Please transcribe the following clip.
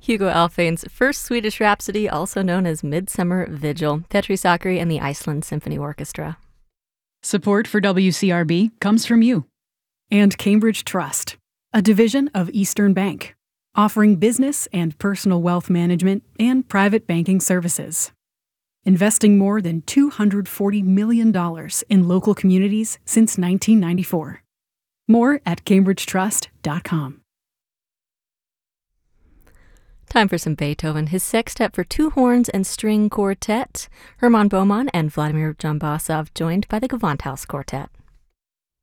Hugo Alfvén's first Swedish Rhapsody, also known as Midsummer Vigil, Petri Sakari and the Iceland Symphony Orchestra. Support for WCRB comes from you. And Cambridge Trust, a division of Eastern Bank, offering business and personal wealth management and private banking services. Investing more than $240 million in local communities since 1994. More at cambridgetrust.com. Time for some Beethoven, his sextet for two horns and string quartet. Hermann Bohmann and Vladimir Jambasov joined by the Gewandhaus Quartet.